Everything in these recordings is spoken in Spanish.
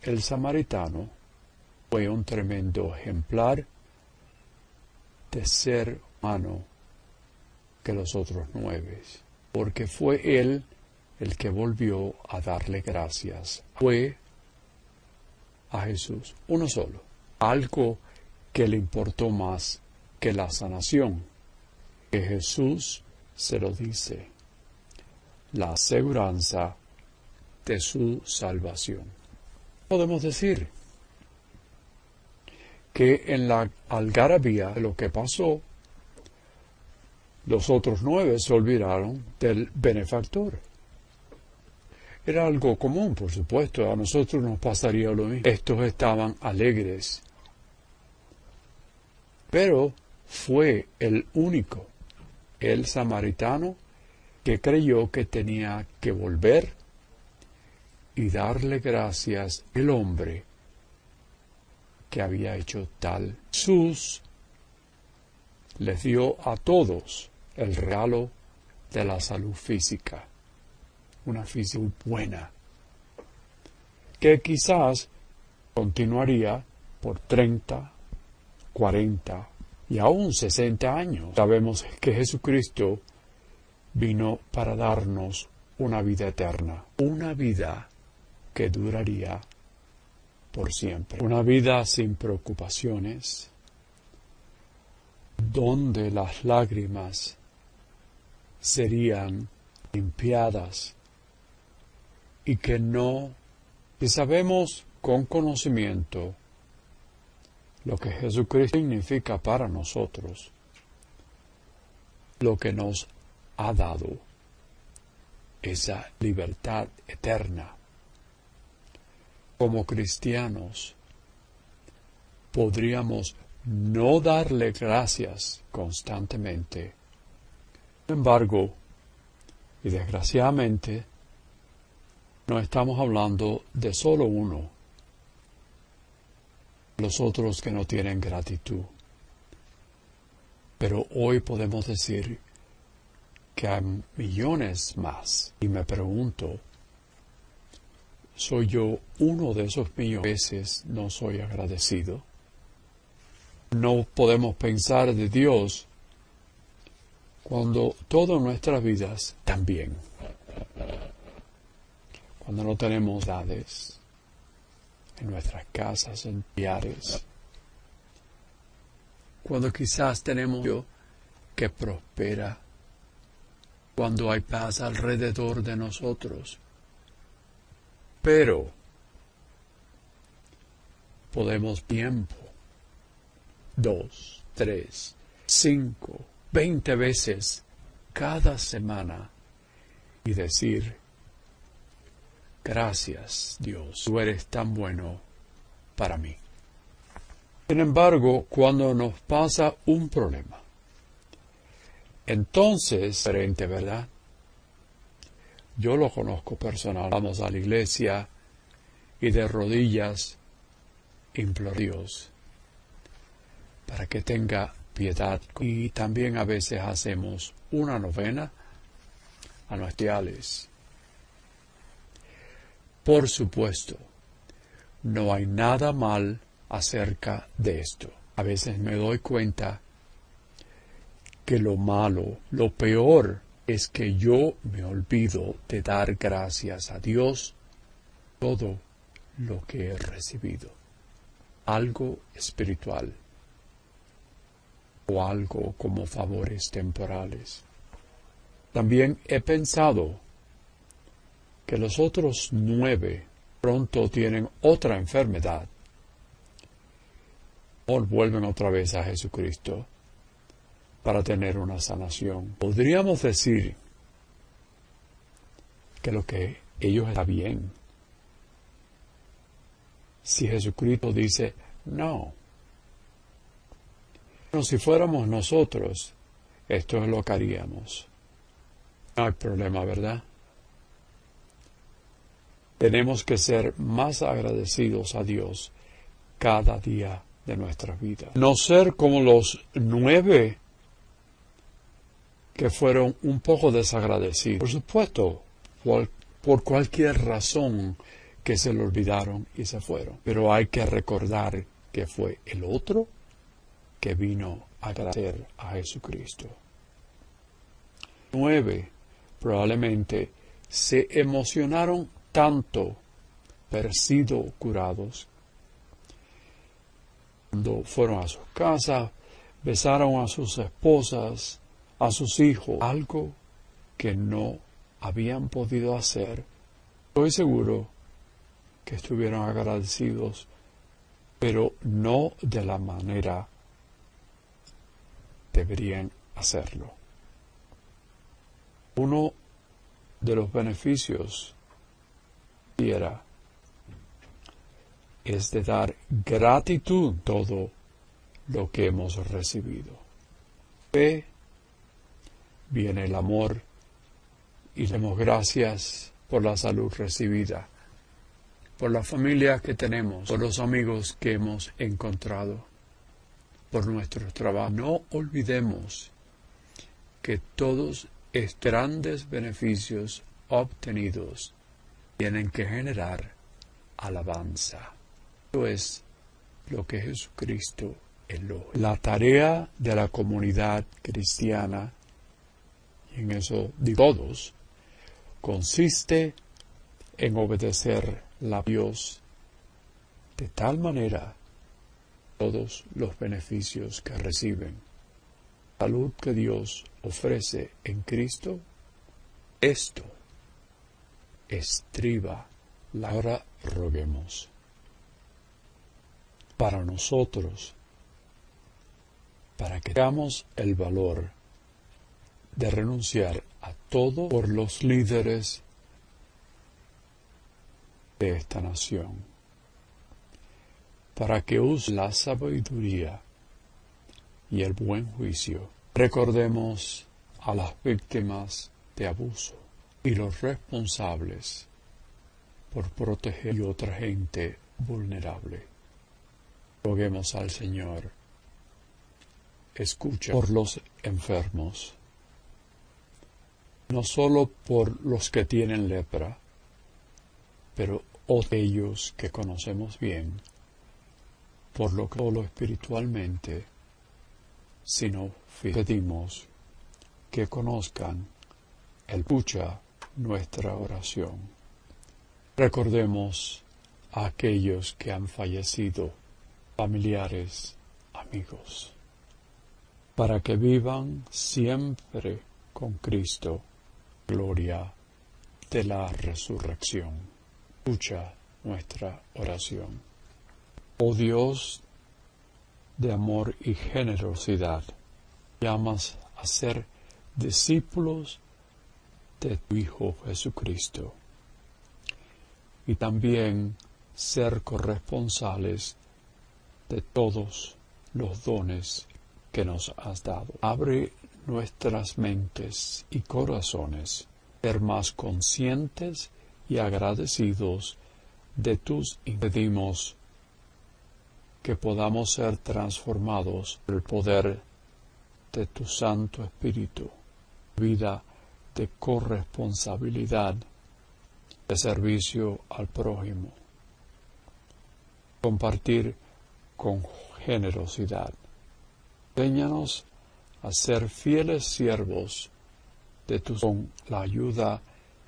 el samaritano fue un tremendo ejemplar de ser humano que los otros 9, porque fue él el que volvió a darle gracias. Fue a Jesús, uno solo, algo que le importó más que la sanación, que Jesús se lo dice, la aseguranza de su salvación. Podemos decir que en la algarabía de lo que pasó, los otros 9 se olvidaron del benefactor. Era algo común, por supuesto, a nosotros nos pasaría lo mismo. Estos estaban alegres. Pero fue el único, el samaritano, que creyó que tenía que volver y darle gracias al hombre que había hecho tal. Jesús les dio a todos el regalo de la salud física, una física buena, que quizás continuaría por 30, 40 y aún 60 años. Sabemos que Jesucristo vino para darnos una vida eterna, una vida que duraría por siempre, una vida sin preocupaciones, donde las lágrimas serían limpiadas y que sabemos con conocimiento lo que Jesucristo significa para nosotros, lo que nos ha dado esa libertad eterna. Como cristianos, podríamos no darle gracias constantemente. Sin embargo, y desgraciadamente, no estamos hablando de solo uno, los otros que no tienen gratitud. Pero hoy podemos decir que hay millones más. Y me pregunto, ¿soy yo uno de esos millones? A veces no soy agradecido. No podemos pensar de Dios cuando todas nuestras vidas también. Cuando no tenemos edades en nuestras casas, en hogares. Cuando quizás tenemos yo que prospera. Cuando hay paz alrededor de nosotros. Pero podemos tiempo, 2, 3, 5, 20 veces cada semana y decir, gracias Dios, tú eres tan bueno para mí. Sin embargo, cuando nos pasa un problema, entonces, diferente, ¿verdad? Yo lo conozco personal. Vamos a la iglesia y de rodillas imploramos a Dios para que tenga piedad. Y también a veces hacemos una novena a nuestros fieles. Por supuesto, no hay nada mal acerca de esto. A veces me doy cuenta que lo malo, lo peor, es que yo me olvido de dar gracias a Dios por todo lo que he recibido. Algo espiritual o algo como favores temporales. También he pensado que los otros 9 pronto tienen otra enfermedad o vuelven otra vez a Jesucristo para tener una sanación. Podríamos decir que lo que ellos está bien. Si Jesucristo dice, no. Pero si fuéramos nosotros, esto es lo que haríamos. No hay problema, ¿verdad? Tenemos que ser más agradecidos a Dios cada día de nuestra vida. No ser como los 9 que fueron un poco desagradecidos. Por supuesto, por cualquier razón que se lo olvidaron y se fueron. Pero hay que recordar que fue el otro que vino a agradecer a Jesucristo. 9. Probablemente se emocionaron tanto haber sido curados. Cuando fueron a sus casas, besaron a sus esposas, a sus hijos, algo que no habían podido hacer. Estoy seguro que estuvieron agradecidos, pero no de la manera que deberían hacerlo. Uno de los beneficios es de dar gratitud a todo lo que hemos recibido. Fe, viene el amor y demos gracias por la salud recibida, por la familia que tenemos, por los amigos que hemos encontrado, por nuestro trabajo. No olvidemos que todos estos grandes beneficios obtenidos tienen que generar alabanza. Esto es lo que Jesucristo elogia. La tarea de la comunidad cristiana, y en eso digo todos, consiste en obedecer a Dios de tal manera todos los beneficios que reciben. La salud que Dios ofrece en Cristo, esto estriba. Ahora roguemos para nosotros, para que tengamos el valor de renunciar a todo por los líderes de esta nación, para que use la sabiduría y el buen juicio. Recordemos a las víctimas de abuso y los responsables por proteger a otra gente vulnerable. Roguemos al Señor. Escucha por los enfermos, no solo por los que tienen lepra, pero aquellos que conocemos bien, por lo que solo espiritualmente, sino pedimos que conozcan, escucha nuestra oración. Recordemos a aquellos que han fallecido, familiares, amigos, para que vivan siempre con Cristo, gloria de la resurrección. Escucha nuestra oración. Oh Dios de amor y generosidad, llamas a ser discípulos de tu Hijo Jesucristo y también ser corresponsales de todos los dones que nos has dado. Abre nuestras mentes y corazones, ser más conscientes y agradecidos de tus y pedimos que podamos ser transformados por el poder de tu Santo Espíritu, vida de corresponsabilidad, de servicio al prójimo, compartir con generosidad. Enséñanos a ser fieles siervos de tu con la ayuda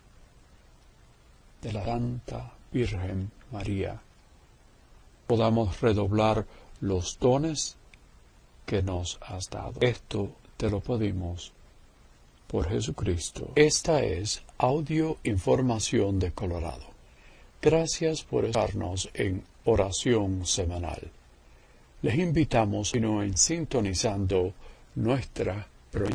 de la Santa Virgen María. Podamos redoblar los dones que nos has dado. Esto te lo pedimos por Jesucristo. Esta es Audio Información de Colorado. Gracias por estarnos en oración semanal. Les invitamos a continuar sintonizando nuestra.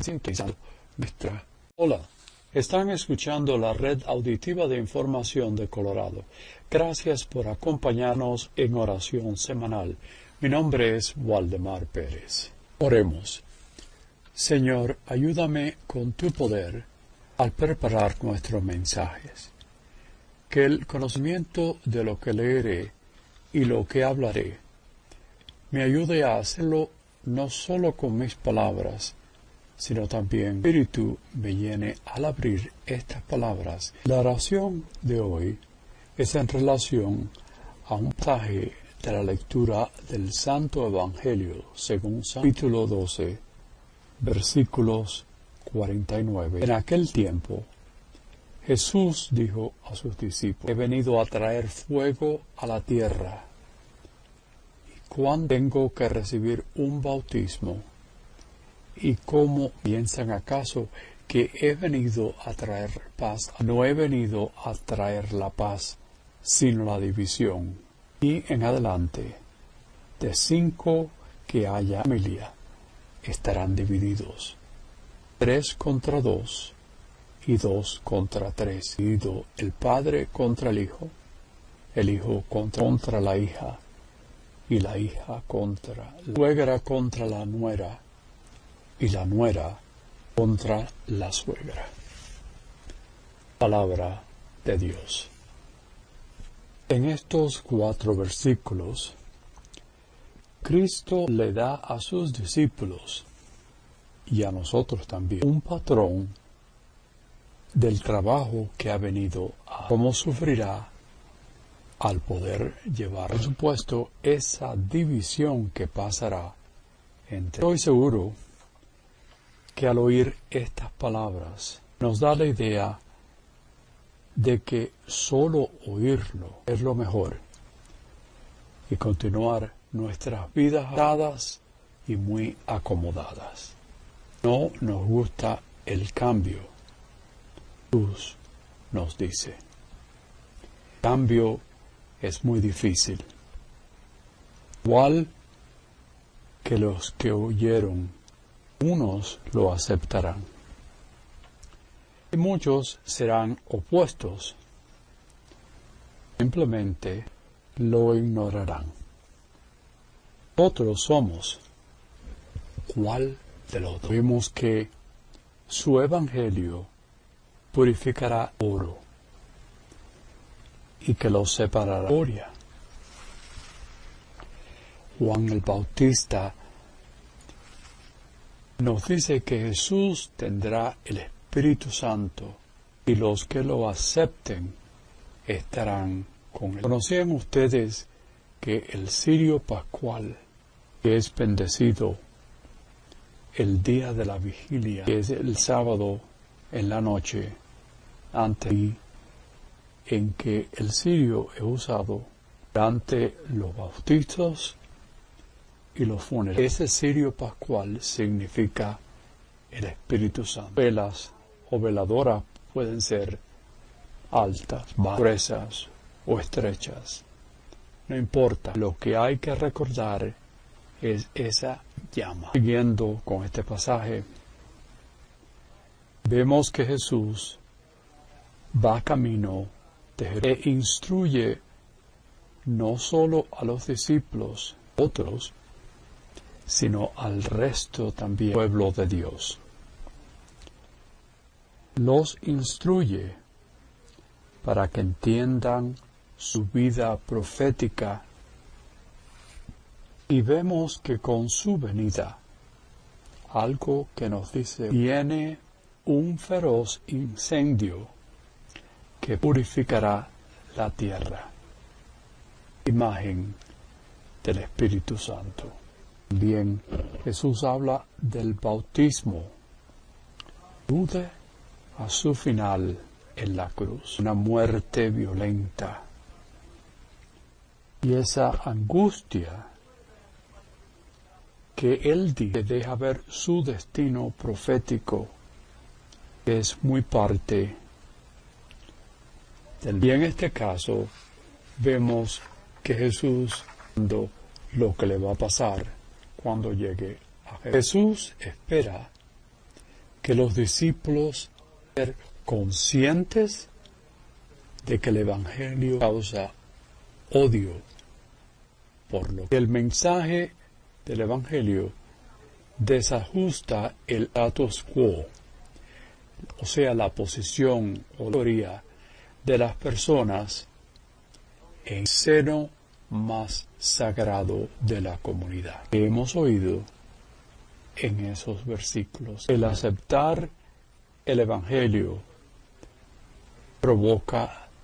Hola, están escuchando la red auditiva de información de Colorado. Gracias por acompañarnos en oración semanal. Mi nombre es Waldemar Pérez. Oremos. Señor, ayúdame con tu poder al preparar nuestros mensajes. Que el conocimiento de lo que leeré y lo que hablaré me ayude a hacerlo no solo con mis palabras, sino también el Espíritu me llene al abrir estas palabras. La oración de hoy es en relación a un pasaje de la lectura del Santo Evangelio según San capítulo 12, versículos 49. En aquel tiempo, Jesús dijo a sus discípulos: he venido a traer fuego a la tierra, y cuándo tengo que recibir un bautismo, y cómo piensan acaso que he venido a traer paz. No he venido a traer la paz, sino la división. Y en adelante, de 5 que haya familia, estarán divididos, 3 contra 2, y 2 contra 3. Dividido el padre contra el hijo contra la hija, y la hija contra la suegra, contra la nuera, y la nuera contra la suegra. Palabra de Dios. En estos 4 versículos, Cristo le da a sus discípulos, y a nosotros también, un patrón del trabajo que ha venido a cómo sufrirá al poder llevar, por supuesto, esa división que pasará entre. Estoy seguro que al oír estas palabras nos da la idea de que solo oírlo es lo mejor y continuar nuestras vidas atadas y muy acomodadas. No nos gusta el cambio. Jesús nos dice: el cambio es muy difícil. Igual que los que oyeron, unos lo aceptarán, y muchos serán opuestos, simplemente lo ignorarán. Nosotros somos ¿cuál del otro? Vimos que su evangelio purificará oro y que los separará de la gloria. Juan el Bautista nos dice que Jesús tendrá el Espíritu Santo y los que lo acepten estarán con él. ¿Conocían ustedes que el cirio pascual, que es bendecido el día de la vigilia, que es el sábado en la noche, antes y en que el cirio es usado durante los bautizos y los funerales? Ese cirio pascual significa el Espíritu Santo. Velas o veladoras pueden ser altas, bajas, gruesas o estrechas. No importa, lo que hay que recordar es esa llama. Siguiendo con este pasaje, vemos que Jesús va camino de Jerusalén e instruye no solo a los discípulos, otros, sino al resto también, pueblo de Dios. Los instruye para que entiendan su vida profética, y vemos que con su venida, algo que nos dice, viene un feroz incendio que purificará la tierra. Imagen del Espíritu Santo. También Jesús habla del bautismo. Alude a su final en la cruz, una muerte violenta. Y esa angustia que él dice deja ver su destino profético, que es muy parte del. Y en este caso vemos que Jesús lo que le va a pasar cuando llegue a Jesús. Jesús espera que los discípulos sean conscientes de que el Evangelio causa odio por lo que el mensaje del Evangelio desajusta el status quo, o sea, la posición o teoría de las personas en el seno más sagrado de la comunidad. Que hemos oído en esos versículos. El aceptar el Evangelio provoca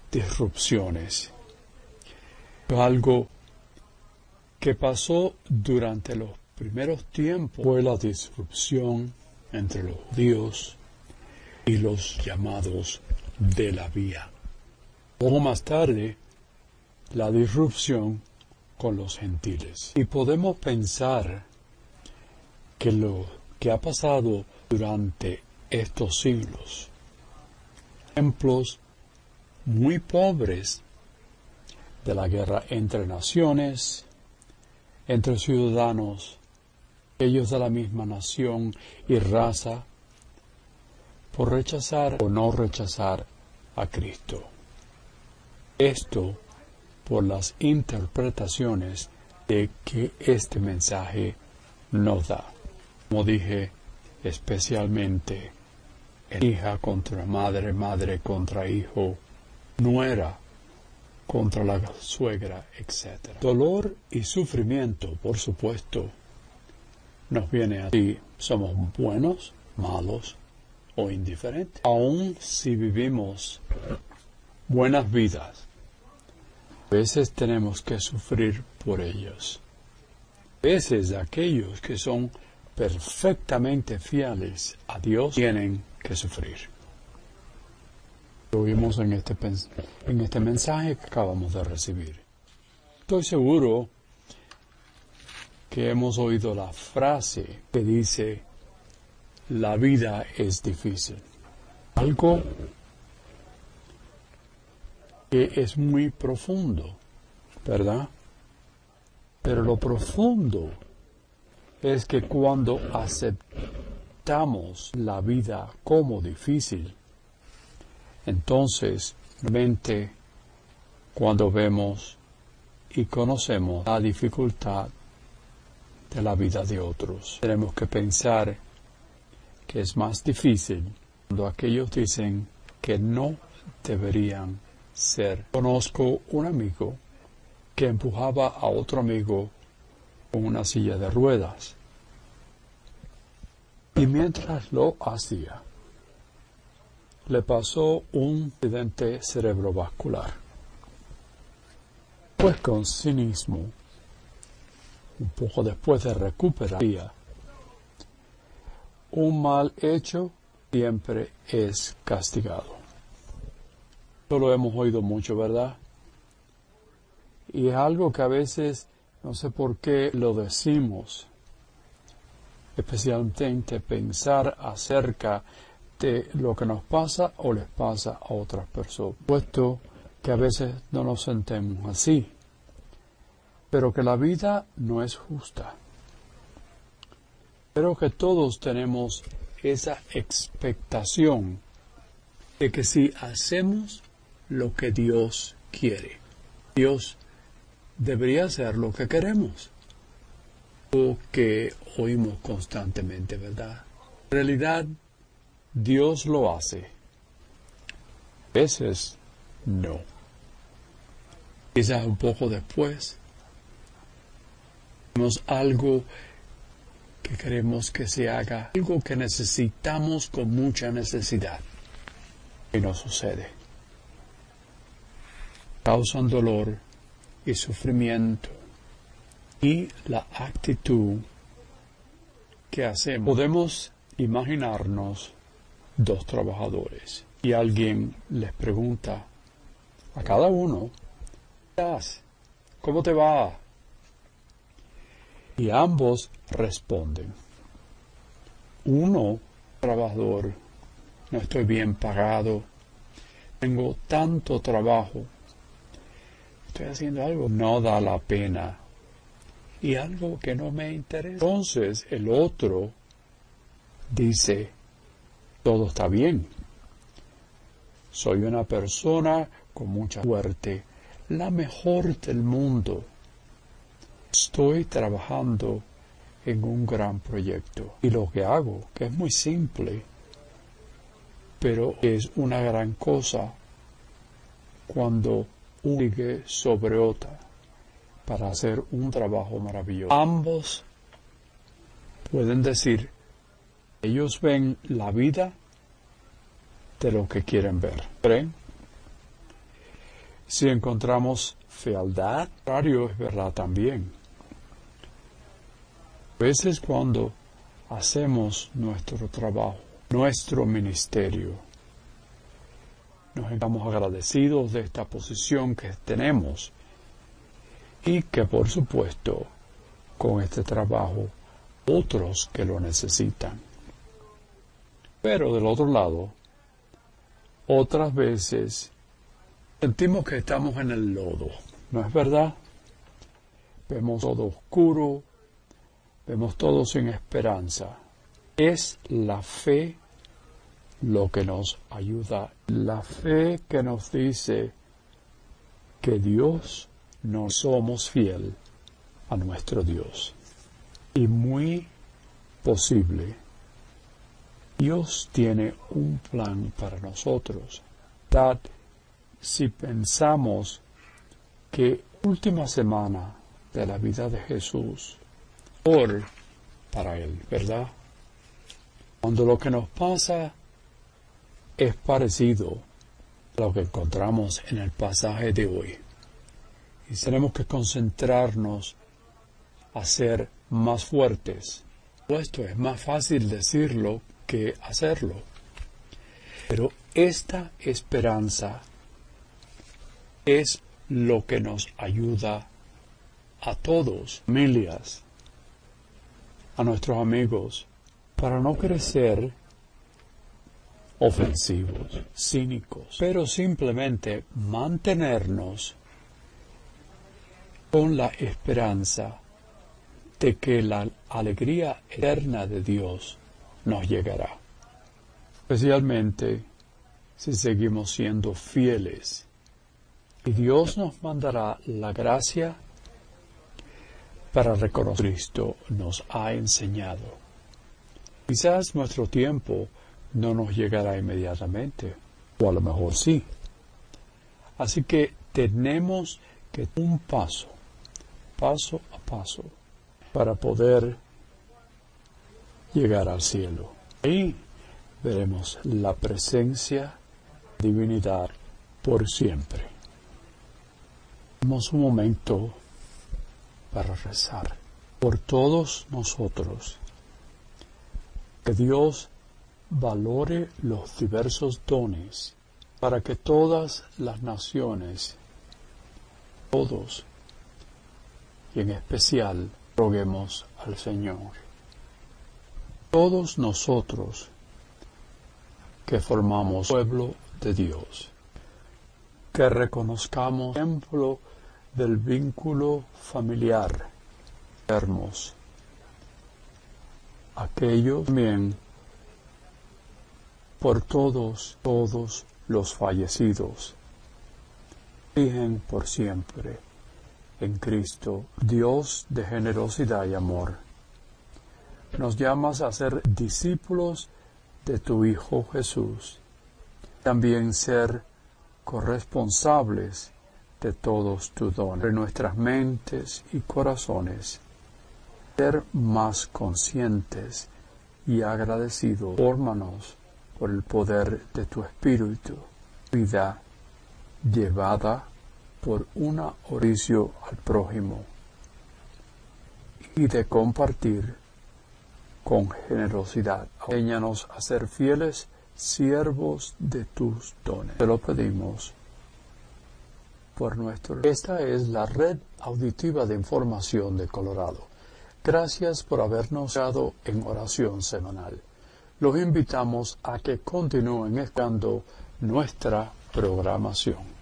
disrupciones. Algo que pasó durante los primeros tiempos fue la disrupción entre los judíos y los llamados de la vía. Poco más tarde, la disrupción con los gentiles. Y podemos pensar que lo que ha pasado durante estos siglos, ejemplos muy pobres de la guerra entre naciones, entre ciudadanos, ellos de la misma nación y raza, por rechazar o no rechazar a Cristo. Esto por las interpretaciones de que este mensaje nos da. Como dije, especialmente hija contra madre, madre contra hijo, nuera contra la suegra, etc. Dolor y sufrimiento, por supuesto, nos viene así. Somos buenos, malos o indiferentes. Aun si vivimos buenas vidas, a veces tenemos que sufrir por ellos. A veces aquellos que son perfectamente fieles a Dios tienen que sufrir. Lo vimos en este mensaje que acabamos de recibir. Estoy seguro que hemos oído la frase que dice: la vida es difícil. Algo que es muy profundo, ¿verdad? Pero lo profundo es que cuando aceptamos la vida como difícil, entonces, realmente, cuando vemos y conocemos la dificultad de la vida de otros, tenemos que pensar que es más difícil cuando aquellos dicen que no deberían ser. Conozco un amigo que empujaba a otro amigo con una silla de ruedas. Y mientras lo hacía, le pasó un accidente cerebrovascular. Pues con cinismo, un poco después de recuperar, un mal hecho siempre es castigado. Esto lo hemos oído mucho, ¿verdad? Y es algo que a veces, no sé por qué lo decimos, especialmente pensar acerca de lo que nos pasa o les pasa a otras personas, puesto que a veces no nos sentimos así, pero que la vida no es justa. Pero que todos tenemos esa expectación de que si hacemos lo que Dios quiere, Dios debería hacer lo que queremos, o que oímos constantemente, ¿verdad? En realidad, Dios lo hace. A veces, no. Quizás un poco después, tenemos algo que queremos que se haga, algo que necesitamos con mucha necesidad, y no sucede. Causan dolor y sufrimiento. Y la actitud que hacemos. Podemos imaginarnos dos trabajadores y alguien les pregunta a cada uno: ¿cómo te va? Y ambos responden. Uno, trabajador: no estoy bien pagado, tengo tanto trabajo, estoy haciendo algo que no da la pena y algo que no me interesa. Entonces el otro dice: todo está bien, soy una persona con mucha suerte, la mejor del mundo, estoy trabajando en un gran proyecto y lo que hago, que es muy simple, pero es una gran cosa cuando uno sigue sobre otra para hacer un trabajo maravilloso. Ambos pueden decir, ellos ven la vida de lo que quieren ver. ¿Creen? Si encontramos fealdad, contrario es verdad también. A veces cuando hacemos nuestro trabajo, nuestro ministerio, nos estamos agradecidos de esta posición que tenemos y que por supuesto con este trabajo otros que lo necesitan. Pero del otro lado, otras veces sentimos que estamos en el lodo, ¿no es verdad? Vemos todo oscuro, vemos todo sin esperanza. Es la fe lo que nos ayuda. La fe que nos dice que Dios no somos fiel a nuestro Dios. Y muy posible, Dios tiene un plan para nosotros. Si pensamos que última semana de la vida de Jesús, para Él, ¿verdad? Cuando lo que nos pasa es parecido a lo que encontramos en el pasaje de hoy. Y tenemos que concentrarnos a ser más fuertes. Esto es más fácil decirlo que hacerlo. Pero esta esperanza es lo que nos ayuda a todos, familias, a nuestros amigos, para no crecer ofensivos, cínicos, pero simplemente mantenernos con la esperanza de que la alegría eterna de Dios nos llegará. Especialmente si seguimos siendo fieles. Y Dios nos mandará la gracia para reconocer que Cristo nos ha enseñado. Quizás nuestro tiempo no nos llegará inmediatamente, o a lo mejor sí. Así que tenemos que un paso a paso, para poder llegar al cielo. Ahí veremos la presencia de divinidad por siempre. Tenemos un momento para rezar por todos nosotros. Que Dios valore los diversos dones para que todas las naciones, todos, y en especial, roguemos al Señor. Todos nosotros que formamos pueblo de Dios, que reconozcamos el ejemplo del vínculo familiar hermoso. Aquellos también por todos los fallecidos, rigen por siempre en Cristo, Dios de generosidad y amor. Nos llamas a ser discípulos de tu Hijo Jesús, también ser corresponsables de todos tus dones, de nuestras mentes y corazones, ser más conscientes y agradecidos. Fórmanos por el poder de tu Espíritu, vida llevada por una oricio al prójimo y de compartir con generosidad. Enséñanos a ser fieles siervos de tus dones. Te lo pedimos por nuestro. Esta es la red auditiva de información de Colorado. Gracias por habernos dado en oración semanal. Los invitamos a que continúen escuchando nuestra programación.